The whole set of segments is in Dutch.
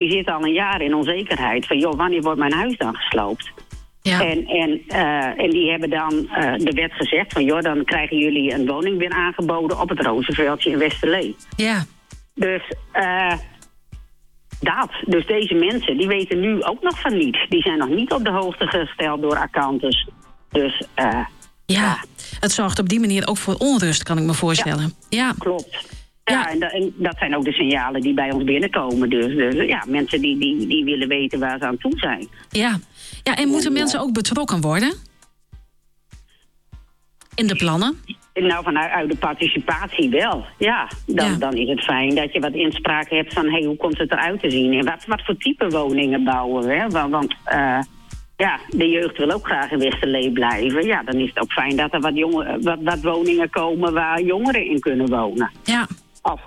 die zitten al een jaar in onzekerheid. Van, joh, wanneer wordt mijn huis dan gesloopt? Ja. En die hebben dan de wet gezegd van, joh, dan krijgen jullie een woning weer aangeboden op het Rozenveldje in Westerlee. Ja. Dus Dus deze mensen, die weten nu ook nog van niets. Die zijn nog niet op de hoogte gesteld door accountants. Dus het zorgt op die manier ook voor onrust, kan ik me voorstellen. Ja. Klopt. Ja, en dat zijn ook de signalen die bij ons binnenkomen. Dus mensen die willen weten waar ze aan toe zijn. Ja, en moeten mensen ook betrokken worden? In de plannen? Nou, vanuit de participatie wel. Ja, dan is het fijn dat je wat inspraak hebt van, hoe komt het eruit te zien? En wat voor type woningen bouwen we? Want de jeugd wil ook graag in Westerlee blijven. Ja, dan is het ook fijn dat er wat woningen komen waar jongeren in kunnen wonen. Ja. Of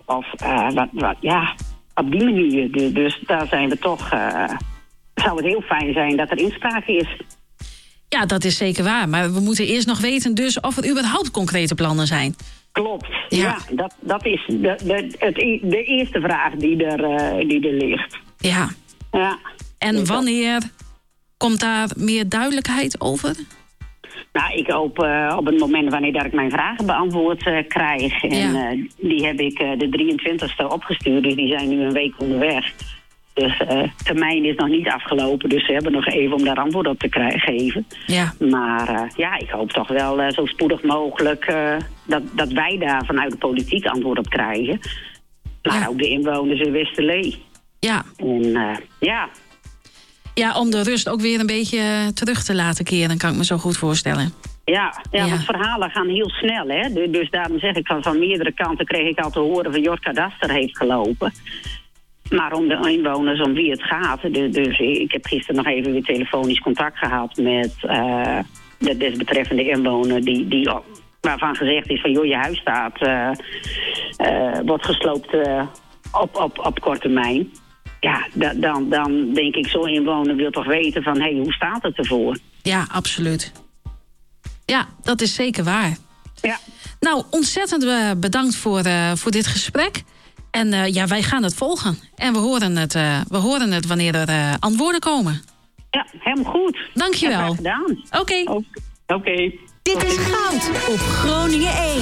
op die manier. Dus daar zijn we toch... zou het heel fijn zijn dat er inspraak is. Ja, dat is zeker waar. Maar we moeten eerst nog weten dus of er überhaupt concrete plannen zijn. Klopt. Ja, dat is de eerste vraag die er ligt. Ja. En wanneer komt daar meer duidelijkheid over? Nou, ik hoop op het moment wanneer dat ik mijn vragen beantwoord krijg. En die heb ik de 23e opgestuurd, dus die zijn nu een week onderweg. Dus de termijn is nog niet afgelopen, dus ze hebben nog even om daar antwoord op te geven. Ja. Maar ik hoop toch wel zo spoedig mogelijk dat wij daar vanuit de politiek antwoord op krijgen. Maar ook de inwoners in Westerlee. Ja. En Ja, om de rust ook weer een beetje terug te laten keren, kan ik me zo goed voorstellen. Ja, want verhalen gaan heel snel, hè. Dus daarom zeg ik van meerdere kanten kreeg ik al te horen van Jort Kadaster heeft gelopen. Maar om de inwoners om wie het gaat. Dus ik heb gisteren nog even weer telefonisch contact gehad met de desbetreffende inwoner waarvan gezegd is van, joh, je huis staat, wordt gesloopt op korte termijn. Ja, dan denk ik, zo'n inwoner wil toch weten van, hoe staat het ervoor? Ja, absoluut. Ja, dat is zeker waar. Ja. Nou, ontzettend bedankt voor dit gesprek. En wij gaan het volgen. En we horen het wanneer er antwoorden komen. Ja, helemaal goed. Dank je wel. Gedaan. Oké. Oké. Dit is Goud op Groningen 1.